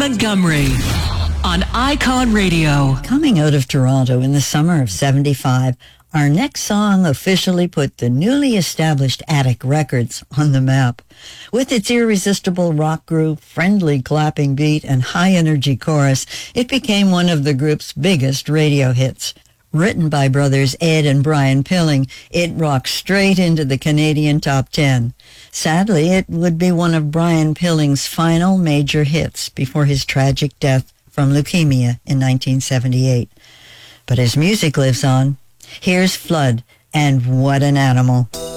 Montgomery on Icon Radio. Coming out of Toronto in the summer of 75, our next song officially put the newly established Attic Records on the map. With its irresistible rock groove, friendly clapping beat, and high-energy chorus, it became one of the group's biggest radio hits. Written by brothers Ed and Brian Pilling, it rocked straight into the Canadian top 10. Sadly, it would be one of Brian Pilling's final major hits before his tragic death from leukemia in 1978. But his music lives on. Here's Flood and What an Animal.